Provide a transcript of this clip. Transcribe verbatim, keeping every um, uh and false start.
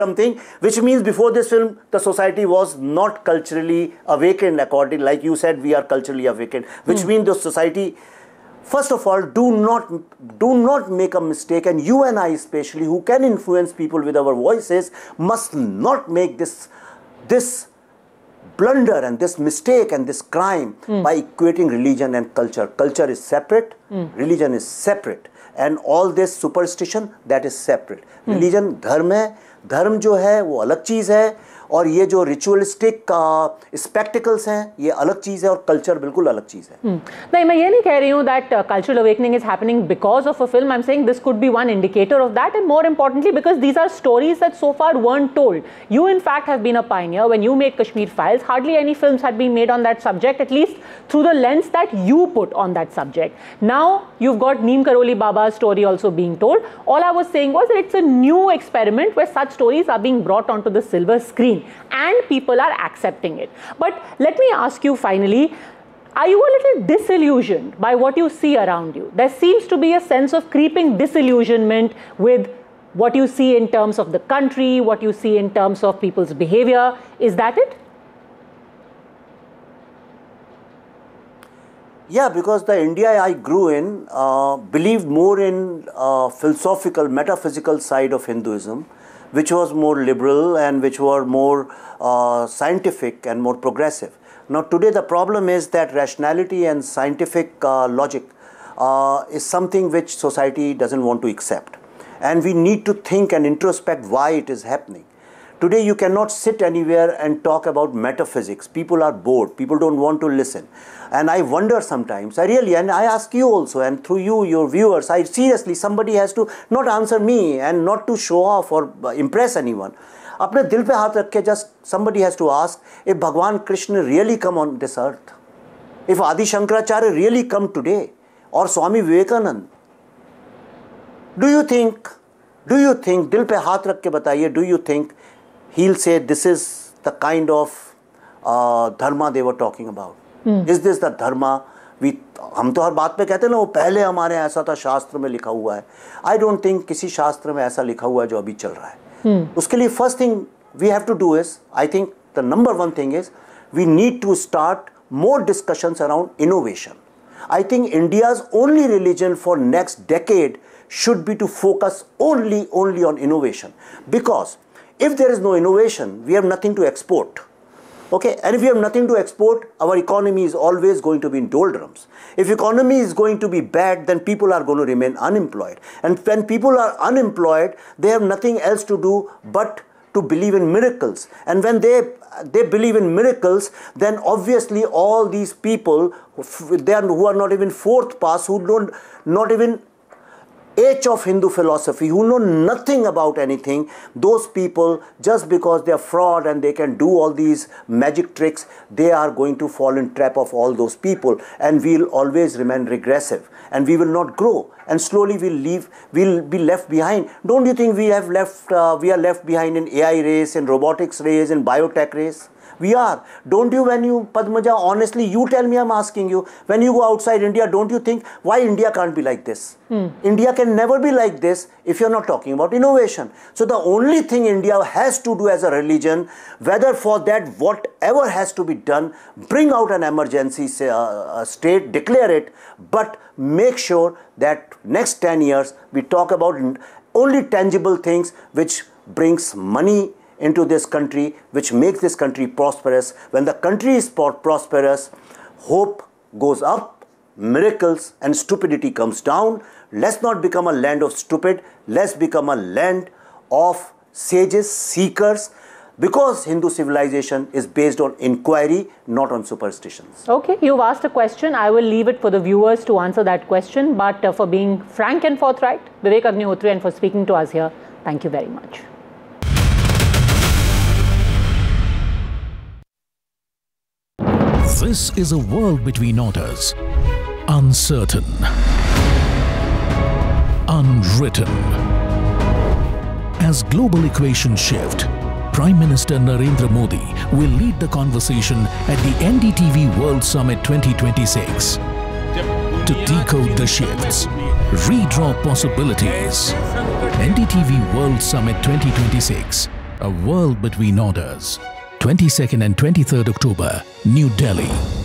something, which means before this film, the society was not culturally awakened according, like you said, we are culturally awakened, which mm. means the society, first of all, do not, do not make a mistake, and you and I especially, who can influence people with our voices, must not make this, this blunder and this mistake and this crime mm. by equating religion and culture. Culture is separate, mm. religion is separate, and all this superstition, that is separate. Mm. Religion, dharma hai, धर्म जो है वो अलग चीज़ है, और ये जो ritualistic spectacles हैं ये अलग चीज़ है, और कल्चर बिल्कुल अलग चीज़ है. hmm. नहीं, मैं ये नहीं कह रही हूँ that uh, cultural awakening is happening because of a film. I'm saying this could be one indicator of that, and more importantly because these are stories that so far weren't told. You in fact have been a pioneer. When you made Kashmir Files, hardly any films had been made on that subject, at least through the lens that you put on that subject. Now you've got Neem Karoli Baba's story also being told. All I was saying was that it's a new experiment where such stories are being brought onto the silver screen, and people are accepting it. But let me ask you finally, are you a little disillusioned by what you see around you? There seems to be a sense of creeping disillusionment with what you see in terms of the country, what you see in terms of people's behavior. Is that it? Yeah, because the India I grew in uh, believed more in uh, philosophical, metaphysical side of Hinduism, which was more liberal and which were more uh, scientific and more progressive. Now today the problem is that rationality and scientific uh, logic uh, is something which society doesn't want to accept. And we need to think and introspect why it is happening. Today you cannot sit anywhere and talk about metaphysics. People are bored. People don't want to listen. And I wonder sometimes, I really, and I ask you also, and through you, your viewers, I seriously, somebody has to not answer me and not to show off or impress anyone. Apne dil pe haath rakhe, just somebody has to ask if Bhagwan Krishna really come on this earth, if Adi Shankaracharya really come today, or Swami Vivekanand. Do you think, do you think, dil pe haath rakhe bataiye, do you think he'll say this is the kind of uh, dharma they were talking about? Hmm. Is this the dharma? We, हम तो हर बात पे कहते हैं ना वो पहले हमारे ऐसा था शास्त्र में लिखा हुआ है. I don't think किसी शास्त्र में ऐसा लिखा हुआ है जो अभी चल रहा है. hmm. उसके लिए first thing we have to do is, I think the number one thing is we need to start more discussions around innovation. I think India's only religion for next decade should be to focus only only on innovation, because if there is no innovation, we have nothing to export. Okay, and if we have nothing to export, our economy is always going to be in doldrums. If economy is going to be bad, then people are going to remain unemployed. And when people are unemployed, they have nothing else to do but to believe in miracles. And when they they believe in miracles, then obviously all these people they are, who are not even fourth pass, who don't not even H of Hindu philosophy, who know nothing about anything, those people, just because they are fraud and they can do all these magic tricks, they are going to fall in trap of all those people, and we'll always remain regressive, and we will not grow, and slowly we'll leave, we'll be left behind. Don't you think we have left, uh, we are left behind in A I race, in robotics race, in biotech race? We are. Don't you, when you, Padmaja, honestly, you tell me, I'm asking you, when you go outside India, don't you think, why India can't be like this? Hmm. India can never be like this if you're not talking about innovation. So the only thing India has to do as a religion, whether for that, whatever has to be done, bring out an emergency uh, state, declare it, but make sure that next ten years, we talk about only tangible things which brings money into this country, which makes this country prosperous. When the country is prosperous, hope goes up, miracles and stupidity comes down. Let's not become a land of stupid. Let's become a land of sages, seekers, because Hindu civilization is based on inquiry, not on superstitions. Okay, you've asked a question. I will leave it for the viewers to answer that question. But uh, for being frank and forthright, Vivek Agnihotri, and for speaking to us here, thank you very much. This is a world between orders, uncertain, unwritten. As global equations shift, Prime Minister Narendra Modi will lead the conversation at the N D T V World Summit twenty twenty-six. To decode the shifts, redraw possibilities. N D T V World Summit twenty twenty-six. A World Between Orders. twenty-second and twenty-third October, New Delhi.